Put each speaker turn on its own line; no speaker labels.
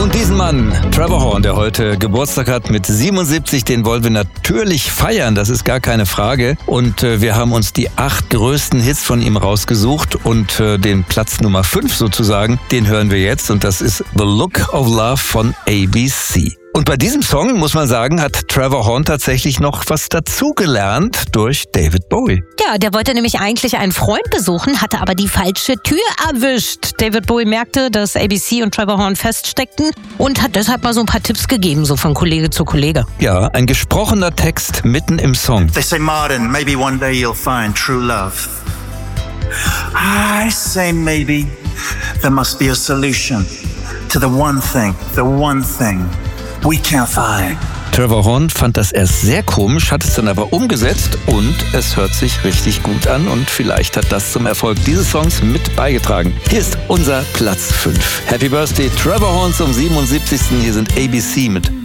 Und diesen Mann, Trevor Horn, der heute Geburtstag hat mit 77, den wollen wir natürlich feiern, das ist gar keine Frage. Und wir haben uns die 8 größten Hits von ihm rausgesucht und den Platz Nummer 5 sozusagen, den hören wir jetzt und das ist The Look of Love von ABC. Und bei diesem Song, muss man sagen, hat Trevor Horn tatsächlich noch was dazugelernt durch David Bowie.
Ja, der wollte nämlich eigentlich einen Freund besuchen, hatte aber die falsche Tür erwischt. David Bowie merkte, dass ABC und Trevor Horn feststeckten und hat deshalb mal so ein paar Tipps gegeben, so von Kollege zu Kollege.
Ja, ein gesprochener Text mitten im Song.
They say, Martin, maybe one day you'll find true love. I say maybe there must be a solution to the one thing we can't find.
Trevor Horn fand das erst sehr komisch, hat es dann aber umgesetzt und es hört sich richtig gut an und vielleicht hat das zum Erfolg dieses Songs mit beigetragen. Hier ist unser Platz 5. Happy Birthday Trevor Horn zum 77. Hier sind ABC mit